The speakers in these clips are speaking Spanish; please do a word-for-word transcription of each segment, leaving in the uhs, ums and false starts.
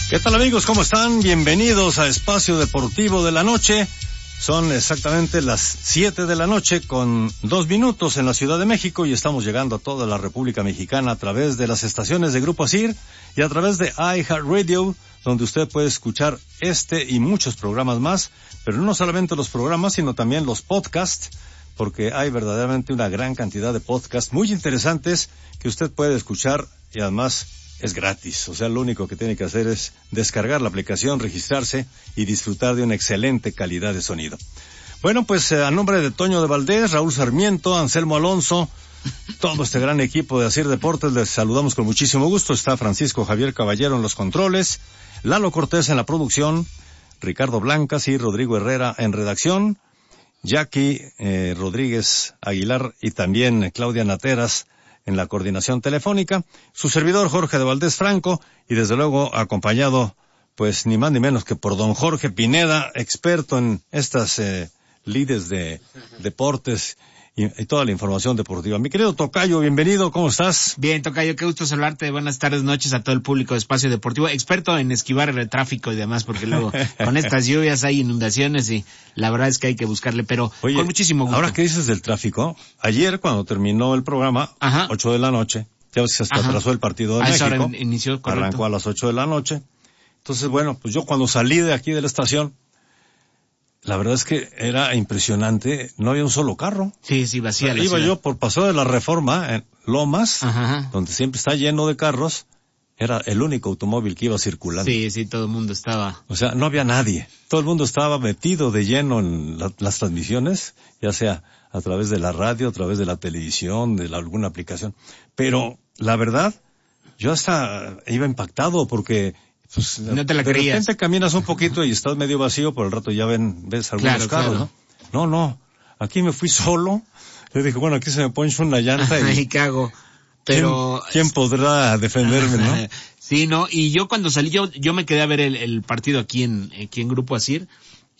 ¿Qué tal, amigos? ¿Cómo están? Bienvenidos a Espacio Deportivo de la Noche. Son exactamente las siete de la noche con dos minutos en la Ciudad de México y estamos llegando a toda la República Mexicana a través de las estaciones de Grupo ASIR y a través de iHeartRadio, donde usted puede escuchar este y muchos programas más, pero no solamente los programas, sino también los podcasts, porque hay verdaderamente una gran cantidad de podcasts muy interesantes que usted puede escuchar y además es gratis. O sea, lo único que tiene que hacer es descargar la aplicación, registrarse y disfrutar de una excelente calidad de sonido. Bueno, pues eh, a nombre de Toño de Valdés, Raúl Sarmiento, Anselmo Alonso, todo este gran equipo de ASIR Deportes, les saludamos con muchísimo gusto. Está Francisco Javier Caballero en los controles, Lalo Cortés en la producción, Ricardo Blancas y Rodrigo Herrera en redacción, Jackie eh, Rodríguez Aguilar y también eh, Claudia Nateras en la coordinación telefónica, su servidor Jorge de Valdés Franco, y desde luego acompañado, pues ni más ni menos que por don Jorge Pineda, experto en estas eh, lides de deportes y, y toda la información deportiva. Mi querido Tocayo, bienvenido, ¿cómo estás? Bien, Tocayo, qué gusto saludarte, buenas tardes, noches a todo el público de Espacio Deportivo, experto en esquivar el tráfico y demás, porque luego con estas lluvias hay inundaciones y la verdad es que hay que buscarle, pero Oye, con muchísimo gusto. Ahora que dices del tráfico, ayer cuando terminó el programa, Ajá. ocho de la noche, ya ves que se atrasó el partido de a México, esa hora inició, correcto. Arrancó a las ocho de la noche, entonces bueno, pues yo cuando salí de aquí de la estación, la verdad es que era impresionante, no había un solo carro. Sí, sí, vacía. O sea, iba ciudad. Yo por Paseo de la Reforma, en Lomas, Ajá. donde siempre está lleno de carros, era el único automóvil que iba circulando. Sí, sí, todo el mundo estaba. O sea, no había nadie. Todo el mundo estaba metido de lleno en la, las transmisiones, ya sea a través de la radio, a través de la televisión, de la, alguna aplicación. Pero, la verdad, yo hasta iba impactado porque pues, no te la de creías. repente caminas un poquito y estás medio vacío, por el rato ya ven, ves algunos claro, carros, claro. ¿no? No, no. Aquí me fui solo. Yo dije, bueno, aquí se me ponche una llanta y... y cago. Pero... ¿Quién, ¿Quién podrá defenderme, no? Sí, no, y yo cuando salí, yo, yo me quedé a ver el, el partido aquí en, aquí en Grupo ASIR,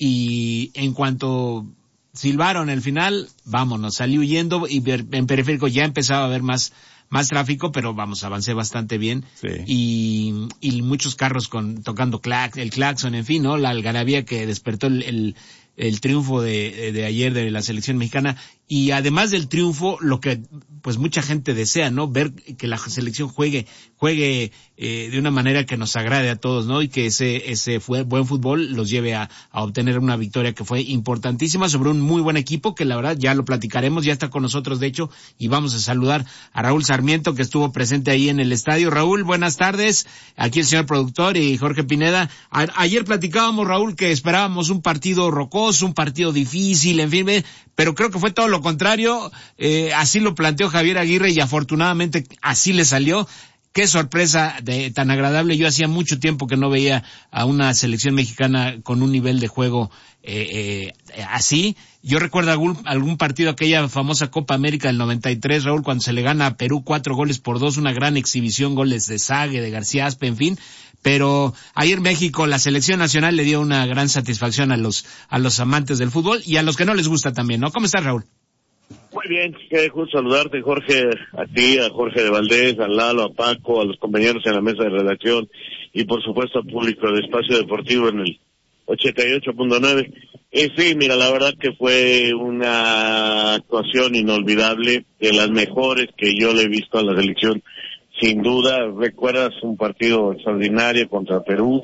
y en cuanto silbaron el final, vámonos, salí huyendo, y en periférico ya empezaba a haber más, más tráfico, pero vamos, avancé bastante bien, sí. y, y muchos carros con, tocando clac, el claxon, en fin, ¿no? La algarabía que despertó el, el, el triunfo de, de ayer de la selección mexicana, y además del triunfo, lo que pues mucha gente desea, ¿no? Ver que la selección juegue, juegue eh, de una manera que nos agrade a todos, ¿no? Y que ese, ese fue buen fútbol los lleve a, a obtener una victoria que fue importantísima sobre un muy buen equipo, que la verdad ya lo platicaremos, ya está con nosotros de hecho, y vamos a saludar a Raúl Sarmiento, que estuvo presente ahí en el estadio. Raúl, buenas tardes, aquí el señor productor y Jorge Pineda. A, ayer platicábamos, Raúl, que esperábamos un partido rocoso, un partido difícil, en fin, pero creo que fue todo lo contrario, eh, así lo planteó Javier Aguirre y afortunadamente así le salió. Qué sorpresa de, tan agradable. Yo hacía mucho tiempo que no veía a una selección mexicana con un nivel de juego eh, eh, así. Yo recuerdo algún, algún partido, aquella famosa Copa América del noventa y tres, Raúl, cuando se le gana a Perú cuatro goles por dos, una gran exhibición, goles de Sague, de García Aspe, en fin. Pero ayer México, la selección nacional le dio una gran satisfacción a los, a los amantes del fútbol y a los que no les gusta también, ¿no? ¿Cómo estás, Raúl? Muy bien, qué gusto saludarte, Jorge, a ti, a Jorge de Valdés, a Lalo, a Paco, a los compañeros en la mesa de redacción y por supuesto al público de Espacio Deportivo en el ochenta y ocho punto nueve. Eh, sí, mira, la verdad que fue una actuación inolvidable, de las mejores que yo le he visto a la selección, sin duda. Recuerdas un partido extraordinario contra Perú.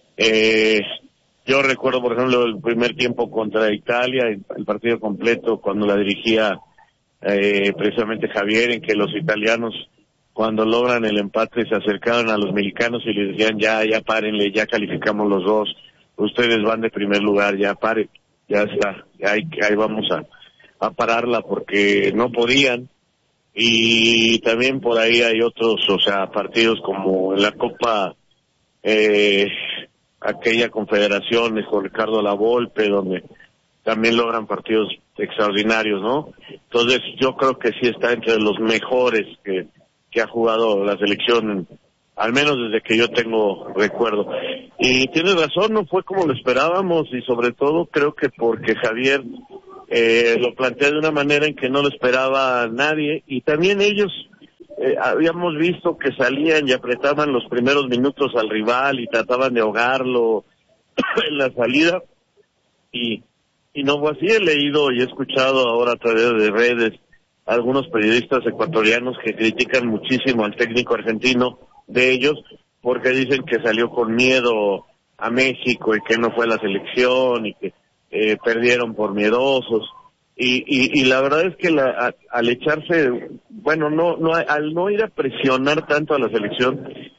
Eh, yo recuerdo, por ejemplo, el primer tiempo contra Italia, el, el partido completo cuando la dirigía eh, precisamente Javier, en que los italianos, cuando logran el empate, se acercaron a los mexicanos y les decían, ya, ya párenle, ya calificamos los dos, ustedes van de primer lugar, ya paren, ya está, ahí, ahí vamos a, a pararla, porque no podían. Y también por ahí hay otros, o sea, partidos como en la Copa, eh, aquella Confederaciones con Ricardo Lavolpe, donde también logran partidos extraordinarios, ¿no? Entonces yo creo que sí está entre los mejores que, que ha jugado la selección, al menos desde que yo tengo recuerdo. Y tienes razón, no fue como lo esperábamos, y sobre todo creo que porque Javier eh, lo plantea de una manera en que no lo esperaba nadie, y también ellos eh, habíamos visto que salían y apretaban los primeros minutos al rival y trataban de ahogarlo en la salida, y, y no fue así. He leído y he escuchado ahora a través de redes algunos periodistas ecuatorianos que critican muchísimo al técnico argentino de ellos, porque dicen que salió con miedo a México y que no fue a la selección y que eh, perdieron por miedosos. Y, y, y la verdad es que la, a, al echarse, bueno, no, no, al no ir a presionar tanto a la selección,